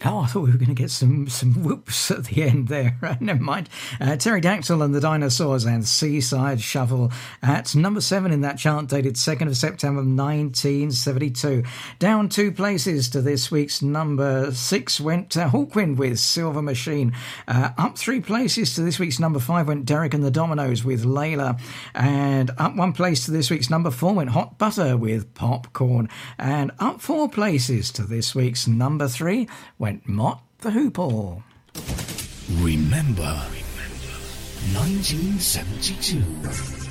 Oh, I thought we were going to get some whoops at the end there. Never mind. Pterodactyl and the Dinosaurs and Seaside Shuffle at number 7 in that chart, dated 2nd of September 1972. Down 2 places to this week's number 6 went Hawkwind with Silver Machine. Up 3 places to this week's number 5 went Derek and the Dominoes with Layla. And up 1 place to this week's number 4 went Hot Butter with Popcorn. And up 4 places to this week's number 3 went Mott the Hoople. Remember 1972.